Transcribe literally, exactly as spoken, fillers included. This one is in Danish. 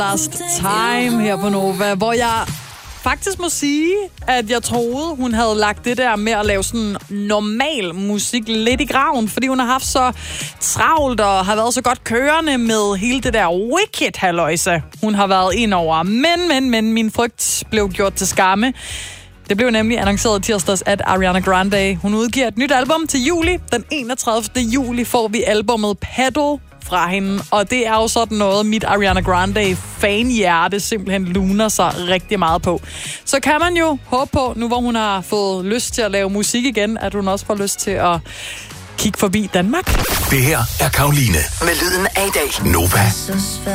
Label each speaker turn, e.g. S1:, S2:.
S1: Last Time her på Nova, hvor jeg faktisk må sige, at jeg troede, hun havde lagt det der med at lave sådan normal musik lidt i graven, fordi hun har haft så travlt og har været så godt kørende med hele det der Wicked-halløjse, hun har været ind over. Men, men, men, min frygt blev gjort til skamme. Det blev nemlig annonceret tirsdags, at Ariana Grande, hun udgiver et nyt album til juli. Den enogtredivte juli får vi albummet Pedal fra hende, og det er jo sådan noget, mit Ariana Grande fanhjerte simpelthen luner sig rigtig meget på. Så kan man jo håbe på, nu hvor hun har fået lyst til at lave musik igen, at hun også får lyst til at kigge forbi Danmark.
S2: Det her er Karoline med lyden af i dag. Nova.